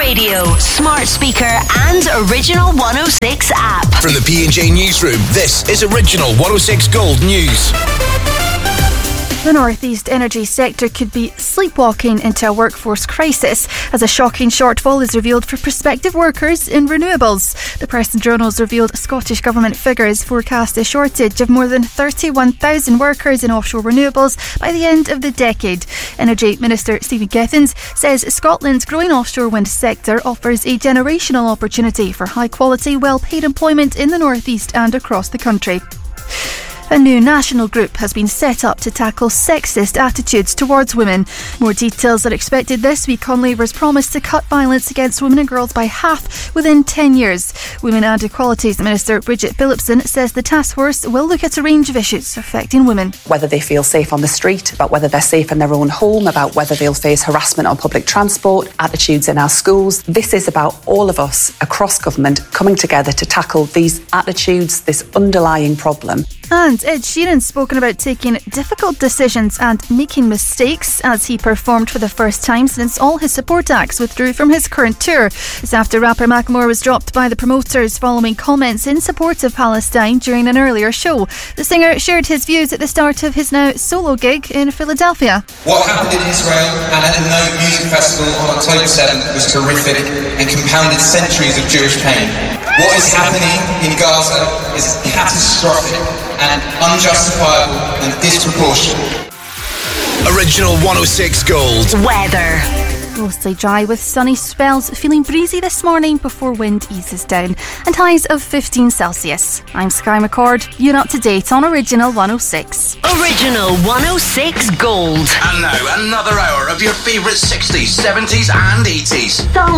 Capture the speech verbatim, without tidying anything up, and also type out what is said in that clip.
radio, smart speaker and Original one oh six app. From the P and J Newsroom, this is Original one oh six Gold News. The North East energy sector could be sleepwalking into a workforce crisis as a shocking shortfall is revealed for prospective workers in renewables. The Press and Journal's revealed Scottish Government figures forecast a shortage of more than thirty-one thousand workers in offshore renewables by the end of the decade. Energy Minister Stephen Gethins says Scotland's growing offshore wind sector offers a generational opportunity for high-quality, well-paid employment in the North East and across the country. A new national group has been set up to tackle sexist attitudes towards women. More details are expected this week on Labour's promise to cut violence against women and girls by half within ten years. Women and Equalities Minister Bridget Phillipson says the task force will look at a range of issues affecting women. Whether they feel safe on the street, about whether they're safe in their own home, about whether they'll face harassment on public transport, attitudes in our schools. This is about all of us across government coming together to tackle these attitudes, this underlying problem. And Ed Sheeran's spoken about taking difficult decisions and making mistakes as he performed for the first time since all his support acts withdrew from his current tour. This after rapper Macklemore was dropped by the promoters following comments in support of Palestine during an earlier show. The singer shared his views at the start of his now solo gig in Philadelphia. What happened in Israel and at the Node Music Festival on October seventh was horrific and compounded centuries of Jewish pain. What is happening in Gaza is catastrophic and unjustifiable and disproportionate. Original one oh six Gold. Weather. Mostly dry with sunny spells, feeling breezy this morning before wind eases down, and highs of fifteen Celsius. I'm Sky McCord. You're up to date on Original one oh six. Original one oh six Gold. And now another hour of your favourite sixties, seventies and eighties.